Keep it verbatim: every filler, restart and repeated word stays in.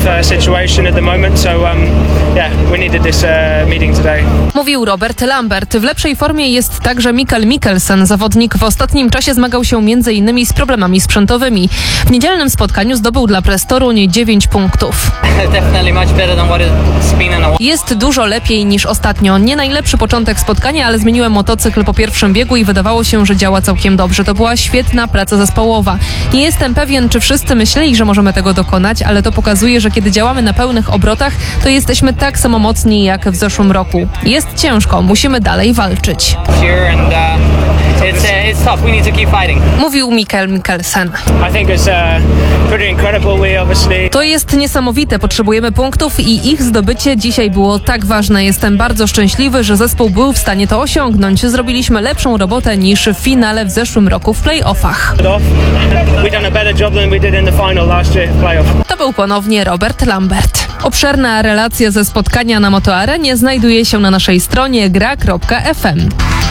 uh, situation at the moment, so um, yeah, we needed this uh, meeting today. Mówił Robert Lambert. W lepszej formie jest także Mikkel Mikkelsen. Zawodnik w ostatnim czasie zmagał się między innymi z problemami sprzętowymi. W niedzielnym spotkaniu zdobył dla Press Toruń dziewięć punktów. Jest dużo lepiej niż ostatnio. Nie najlepszy początek spotkania, ale zmieniłem motocykl po pierwszym biegu i wydawało się, że działa całkiem dobrze. To była świetna praca zespołowa. Nie jestem pewien, czy wszyscy myśleli, że możemy tego dokonać, ale to pokazuje, że kiedy działamy na pełnych obrotach, to jesteśmy tak samo mocni jak w zeszłym roku. Jest ciężko, musimy dalej walczyć. Mówił Mikkel Mikkelsen. To jest niesamowite. Potrzebujemy punktów i ich zdobycie dzisiaj było tak ważne. Jestem bardzo szczęśliwy, że zespół był w stanie to osiągnąć. Zrobiliśmy lepszą robotę niż w finale w zeszłym roku w play-offach. To był ponownie Robert Lambert. Obszerna relacja ze spotkania na MotoArenie znajduje się na naszej stronie gra kropka f m.